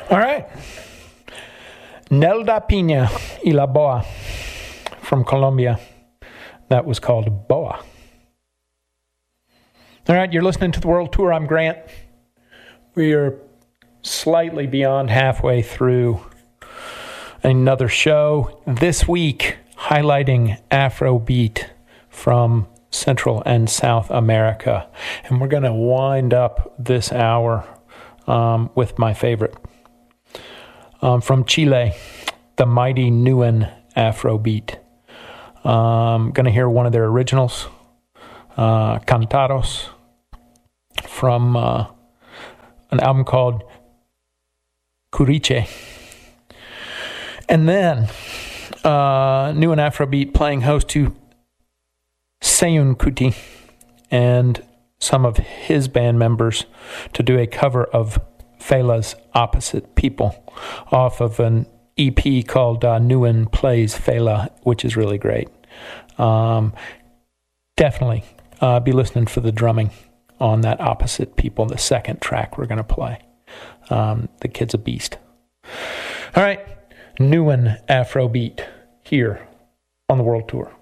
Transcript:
All right. Nelda Pina y la Boa from Colombia. That was called Boa. All right, you're listening to the World Tour. I'm Grant. We are slightly beyond halfway through another show this week highlighting Afrobeat from Central and South America. And we're going to wind up this hour with my favorite. From Chile, the mighty Neuen Afrobeat. Going to hear one of their originals, Cantados, from an album called Curiche. And then Neuen Afrobeat playing host to Seun Kuti and some of his band members to do a cover of Fela's Opposite People off of an EP called Neuen Plays Fela, which is really great. Definitely be listening for the drumming on that Opposite People, the second track we're going to play. The kid's a beast. All right, Neuen Afrobeat here on the World Tour.